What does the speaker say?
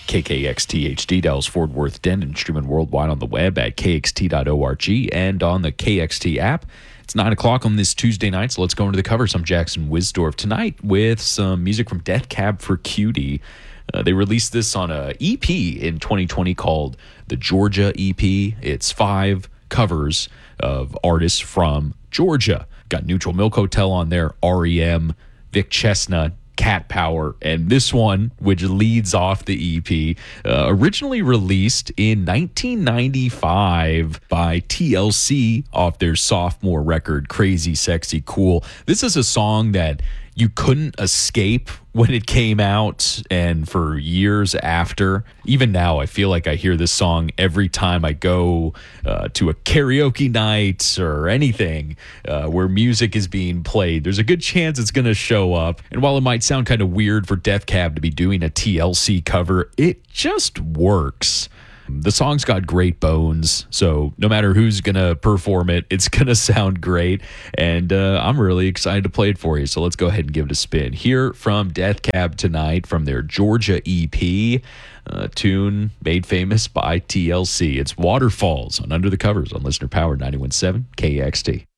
KKXT Dallas Fort Worth Denton, streaming worldwide on the web at kxt.org and on the KXT app. It's 9 o'clock on this Tuesday night, so let's go into the covers. I'm Jackson Wisdorf tonight with some music from Death Cab for Cutie. They released this on a EP in 2020 called the Georgia EP. It's 5 covers of artists from Georgia. Got Neutral Milk Hotel on there, REM, Vic Chestnut, Cat Power, and this one, which leads off the EP, originally released in 1995 by TLC off their sophomore record, Crazy Sexy Cool. This is a song that you couldn't escape when it came out and for years after. Even now, I feel like I hear this song every time I go to a karaoke night or anything where music is being played. There's a good chance it's going to show up. And while it might sound kind of weird for Death Cab to be doing a TLC cover, it just works. The song's got great bones, so no matter who's going to perform it, it's going to sound great, and I'm really excited to play it for you, so let's go ahead and give it a spin. Here from Death Cab tonight from their Georgia EP, tune made famous by TLC. It's Waterfalls on Under the Covers on Listener Power 91.7 KXT.